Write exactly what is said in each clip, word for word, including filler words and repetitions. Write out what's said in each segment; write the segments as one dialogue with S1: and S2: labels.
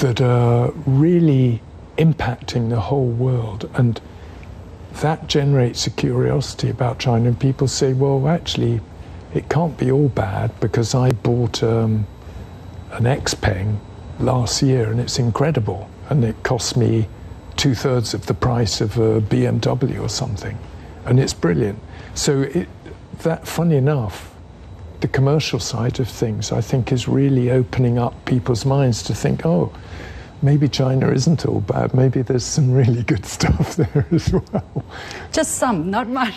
S1: that are really impacting the whole world. And that generates a curiosity about China. And people say, well, actually, it can't be all bad, because I bought um, an Xpeng last year and it's incredible. And it cost me two thirds of the price of a B M W or something. And it's brilliant. So it, that, funny enough, the commercial side of things, I think, is really opening up people's minds to think, oh, maybe China isn't all bad. Maybe there's some really good stuff there as well.
S2: Just some, not much.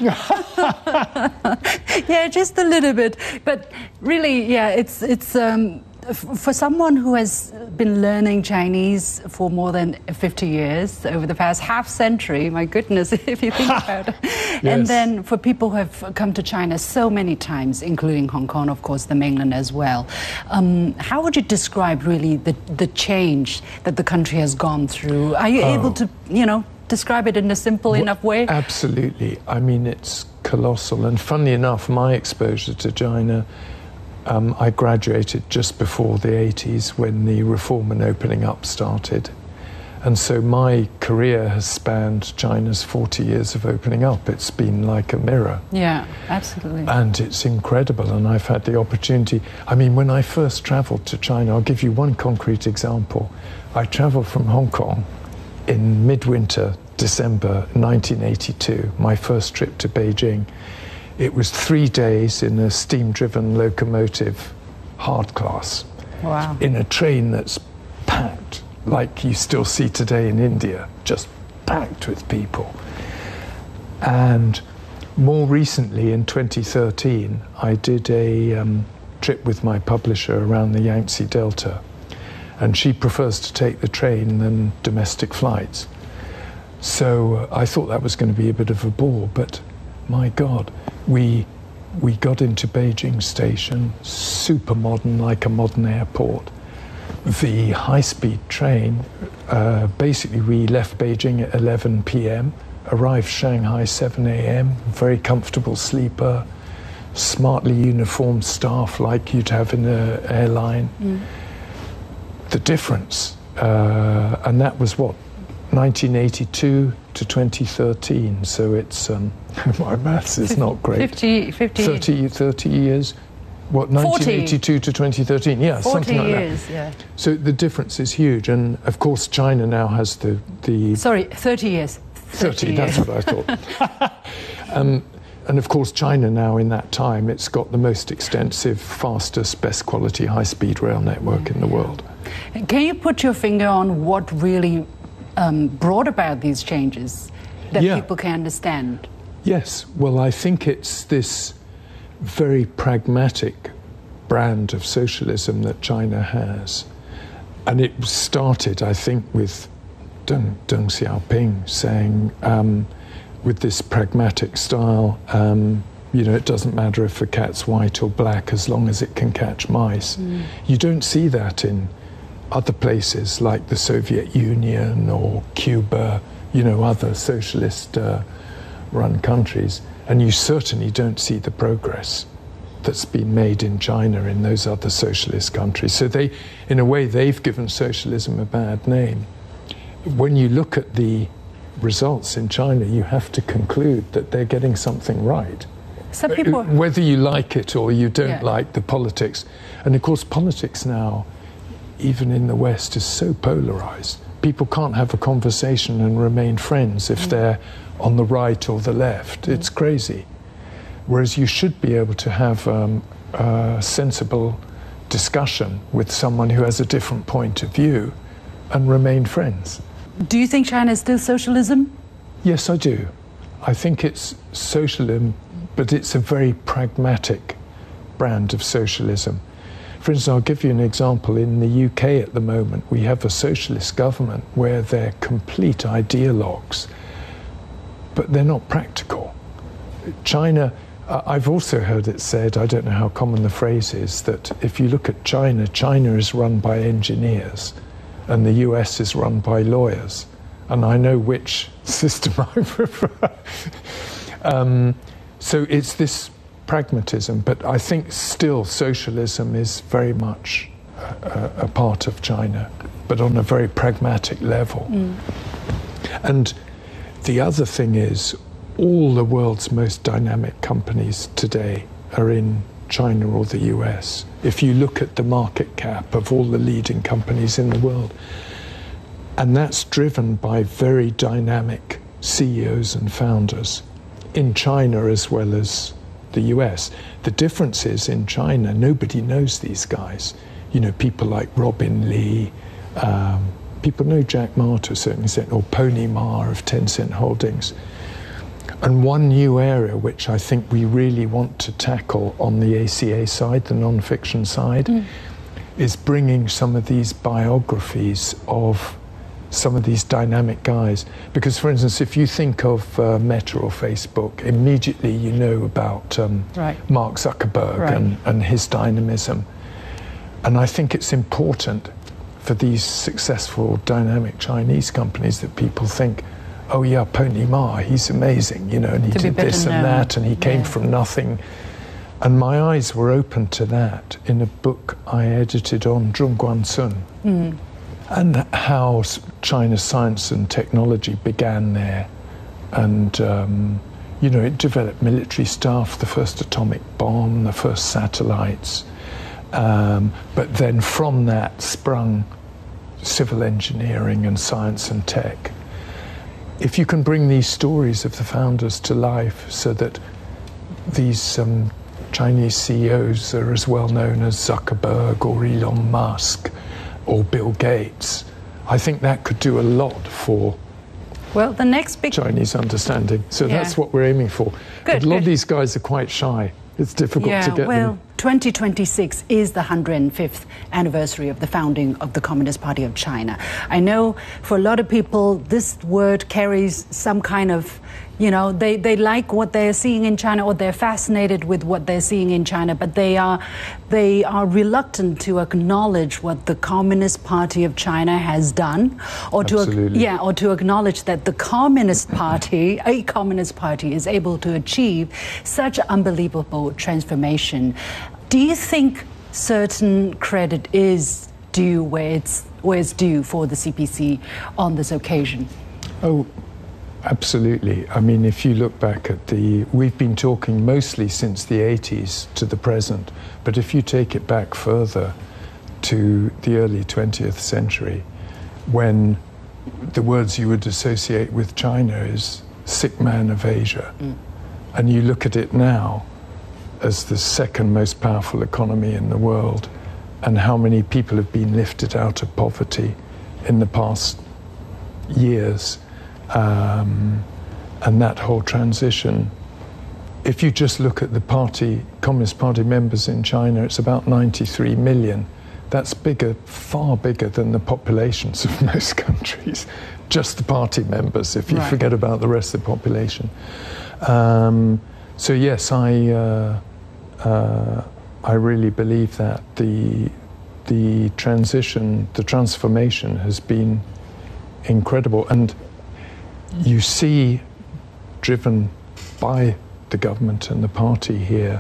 S2: Yeah, just a little bit. But really, yeah, it's it's um, for someone who has been learning Chinese for more than fifty years, over the past half century, my goodness, if you think about it. Yes. And then for people who have come to China so many times, including Hong Kong, of course, the mainland as well, um, how would you describe really the, the change that the country has gone through? Are you oh. able to, you know, describe it in a simple well, enough way?
S1: Absolutely. I mean, it's colossal. And funnily enough, my exposure to China, Um, I graduated just before the eighties, when the reform and opening up started. And so my career has spanned China's forty years of opening up. It's been like a mirror.
S2: Yeah, absolutely.
S1: And it's incredible, and I've had the opportunity. I mean, when I first travelled to China, I'll give you one concrete example. I travelled from Hong Kong in midwinter, December nineteen eighty-two, my first trip to Beijing. It was three days in a steam-driven locomotive, hard class.
S2: Wow.
S1: In a train that's packed, like you still see today in India, just packed with people. And more recently, in twenty thirteen, I did a um, trip with my publisher around the Yangtze Delta. And she prefers to take the train than domestic flights. So uh, I thought that was going to be a bit of a bore, but my God, we we got into Beijing station, super modern, like a modern airport. The high-speed train, uh, basically we left Beijing at eleven p m, arrived Shanghai seven a m, very comfortable sleeper, smartly uniformed staff like you'd have in an airline. Mm. The difference, uh, and that was what, nineteen eighty-two to twenty thirteen, so it's, um, my maths is not great.
S2: fifty, fifty.
S1: thirty, thirty years, what, nineteen eighty-two to twenty thirteen, yeah, something like
S2: years,
S1: that.
S2: Yeah.
S1: So the difference is huge, and of course China now has the... the
S2: Sorry, thirty years.
S1: thirty, that's what I thought. um, and of course China now, in that time, it's got the most extensive, fastest, best quality high-speed rail network in the world.
S2: Can you put your finger on what really Um, brought about these changes that
S1: yeah.
S2: people can understand?
S1: Yes, well, I think it's this very pragmatic brand of socialism that China has. And it started, I think, with Deng, Deng Xiaoping saying, um, with this pragmatic style, um, you know, it doesn't matter if a cat's white or black as long as it can catch mice. Mm. You don't see that in other places like the Soviet Union or Cuba, you know, other socialist uh, run countries. And you certainly don't see the progress that's been made in China in those other socialist countries. So they, in a way, they've given socialism a bad name. When you look at the results in China, you have to conclude that they're getting something right.
S2: Some people...
S1: Whether you like it or you don't
S2: yeah.
S1: like the politics. And of course, politics now, even in the West, is so polarized. People can't have a conversation and remain friends if mm. they're on the right or the left. Mm. It's crazy. Whereas you should be able to have um, a sensible discussion with someone who has a different point of view and remain friends.
S2: Do you think China is still socialism?
S1: Yes, I do. I think it's socialism, but it's a very pragmatic brand of socialism. For instance, I'll give you an example. In the U K at the moment, we have a socialist government where they're complete ideologues, but they're not practical. China, uh, I've also heard it said, I don't know how common the phrase is, that if you look at China, China is run by engineers and the U S is run by lawyers. And I know which system I prefer. um, so it's this pragmatism, but I think still socialism is very much a, a part of China. but on a very pragmatic level. Mm. And the other thing is, all the world's most dynamic companies today are in China or the U S. If you look at the market cap of all the leading companies in the world, and that's driven by very dynamic C E Os and founders in China as well as the U S. The difference is, in China, nobody knows these guys. You know, people like Robin Li, um, people know Jack Ma to a certain extent, or Pony Ma of Tencent Holdings. And one new area which I think we really want to tackle on the A C A side, the non-fiction side, mm. is bringing some of these biographies of some of these dynamic guys. Because, for instance, if you think of uh, Meta or Facebook, immediately you know about um, right. Mark Zuckerberg right. and, and his dynamism. And I think it's important for these successful dynamic Chinese companies that people think, oh yeah, Pony Ma, he's amazing, you know, and he to did this and known. that, and he came yeah. from nothing. And my eyes were open to that in a book I edited on Zhongguan Sun, mm. and how China's science and technology began there. And, um, you know, it developed military stuff, the first atomic bomb, the first satellites. Um, but then from that sprung civil engineering and science and tech. If you can bring these stories of the founders to life so that these um, Chinese C E Os are as well known as Zuckerberg or Elon Musk or Bill Gates, I think that could do a lot for
S2: well, the next big
S1: Chinese understanding. So yeah. that's what we're aiming for.
S2: Good,
S1: but a lot
S2: good.
S1: of these guys are quite shy. It's difficult
S2: yeah,
S1: to get
S2: well,
S1: them.
S2: twenty twenty-six is the one hundred fifth anniversary of the founding of the Communist Party of China. I know for a lot of people this word carries some kind of, you know, they, they like what they're seeing in China, or they're fascinated with what they're seeing in China, but they are they are reluctant to acknowledge what the Communist Party of China has done, or to
S1: Absolutely.
S2: yeah, or to acknowledge that the Communist Party, a Communist Party, is able to achieve such unbelievable transformation. Do you think certain credit is due where it's where it's due for the C P C on this occasion?
S1: Oh, absolutely. I mean, if you look back at the... We've been talking mostly since the eighties to the present, but if you take it back further to the early twentieth century, when the words you would associate with China is sick man of Asia, mm. and you look at it now as the second most powerful economy in the world, and how many people have been lifted out of poverty in the past years, um, and that whole transition. If you just look at the party, Communist Party members in China, it's about ninety-three million. That's bigger, far bigger than the populations of most countries. Just the party members, if you right. forget about the rest of the population. Um, so yes, I uh, uh, I really believe that the the transition, the transformation has been incredible, and you see, driven by the government and the party here,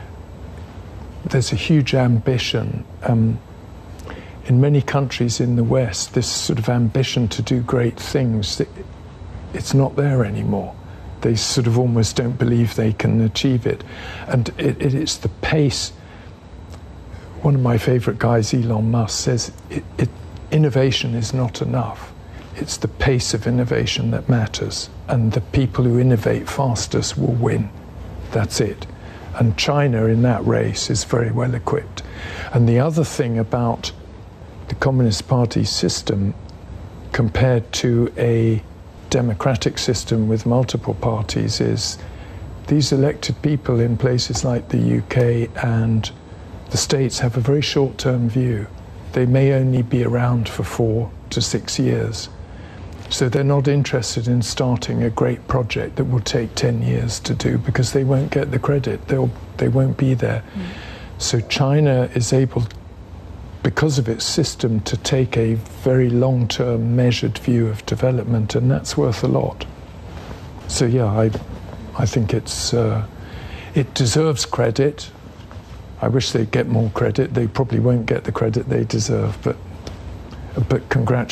S1: there's a huge ambition. Um, in many countries in the West, this sort of ambition to do great things, it, it's not there anymore. They sort of almost don't believe they can achieve it. And it, it, it's the pace. One of my favorite guys, Elon Musk, says it, it, innovation is not enough. It's the pace of innovation that matters. And the people who innovate fastest will win. That's it. And China in that race is very well equipped. And the other thing about the Communist Party system compared to a democratic system with multiple parties is these elected people in places like the U K and the States have a very short-term view. They may only be around for four to six years. So they're not interested in starting a great project that will take ten years to do, because they won't get the credit. They'll, they won't be there. Mm. So China is able, because of its system, to take a very long-term measured view of development, and that's worth a lot. So yeah, I, I think it's, uh, it deserves credit. I wish they'd get more credit. They probably won't get the credit they deserve, but but congratulations.